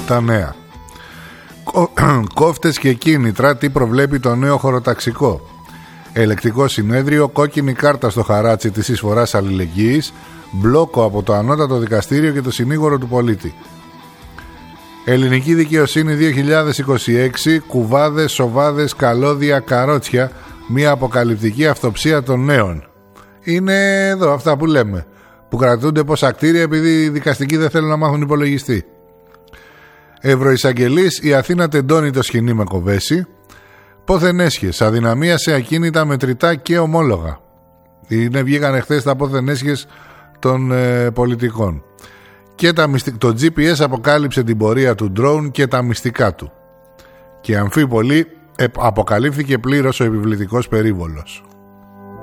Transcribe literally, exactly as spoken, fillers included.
Τα νέα. Κόφτες και κίνητρα, τι προβλέπει το νέο χωροταξικό. Ελεκτικό συνέδριο, κόκκινη κάρτα στο χαράτσι της εισφοράς αλληλεγγύης, μπλόκο από το ανώτατο δικαστήριο και το συνήγορο του πολίτη. Ελληνική δικαιοσύνη δύο χιλιάδες είκοσι έξι, κουβάδες, σοβάδες, καλώδια, καρότσια, μια αποκαλυπτική αυτοψία των νέων. Είναι εδώ αυτά που λέμε, που κρατούνται πόσα κτίρια επειδή οι δικαστικοί δεν θέλουν να μάθουν υπολογιστή. Ευρωεισαγγελής, η Αθήνα τεντώνει το σχοινί με κοβέση. Πόθεν έσχες, αδυναμία σε ακίνητα, μετρητά και ομόλογα. Είναι, βγήκαν εχθές τα πόθεν έσχες των ε, πολιτικών. Και τα μυστικ... το τζι πι ες αποκάλυψε την πορεία του drone και τα μυστικά του. Και αμφίπολη ε, αποκαλύφθηκε πλήρως ο επιβλητικός περίβολος.